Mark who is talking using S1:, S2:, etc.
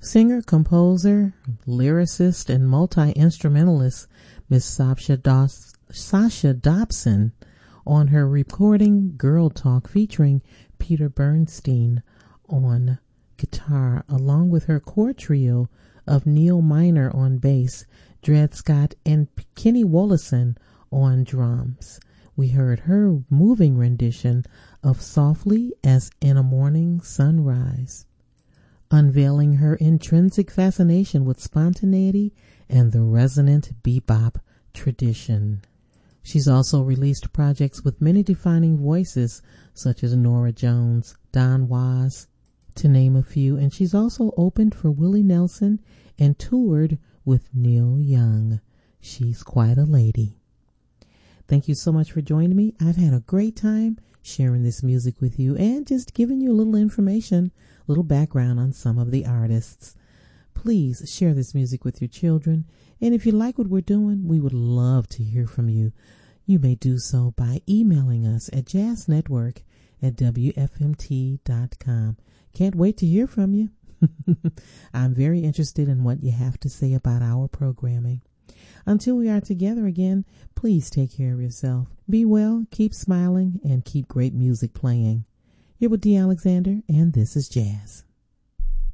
S1: Singer, composer, lyricist, and multi-instrumentalist Miss Sasha Dobson on her recording Girl Talk featuring Peter Bernstein on guitar, along with her core trio of Neil Miner on bass, Dred Scott, and Kenny Wollesen on drums. We heard her moving rendition of Softly as in a Morning Sunrise, unveiling her intrinsic fascination with spontaneity and the resonant bebop tradition. She's also released projects with many defining voices such as Norah Jones, Don Was, to name a few, and she's also opened for Willie Nelson and toured with Neil Young. She's quite a lady. Thank you so much for joining me. I've had a great time sharing this music with you and just giving you a little information, a little background on some of the artists. Please share this music with your children, and if you like what we're doing, we would love to hear from you. You may do so by emailing us at jazznetwork@wfmt.com. Can't wait to hear from you. I'm very interested in what you have to say about our programming. Until we are together again, please take care of yourself. Be well, keep smiling, and keep great music playing. You're with Dee Alexander, and this is Jazz.